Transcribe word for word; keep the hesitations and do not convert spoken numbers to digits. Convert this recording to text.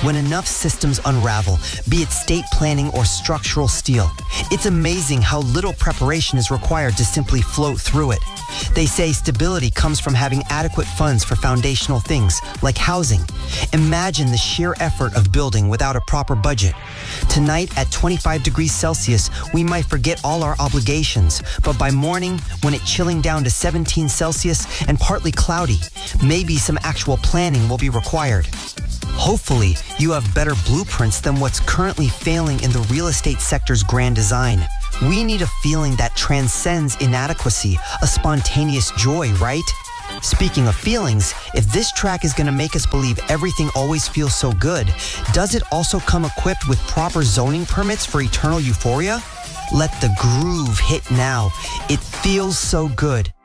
when enough systems unravel, be it state planning or structural steel. It's amazing how little preparation is required to simply float through it. They say stability comes from having adequate funds for foundational things like housing. Imagine the sheer effort of building without a proper budget. Tonight at twenty-five degrees Celsius, we might forget all our obligations, but by morning, when it's chilling down to seventeen Celsius and partly cloudy, maybe some actual planning will be required. Hopefully, you have better blueprints than what's currently failing in the real estate sector's grand design. We need a feeling that transcends inadequacy, a spontaneous joy, right? Speaking of feelings, if this track is going to make us believe everything always feels so good, does it also come equipped with proper zoning permits for eternal euphoria? Let the groove hit now. It feels so good.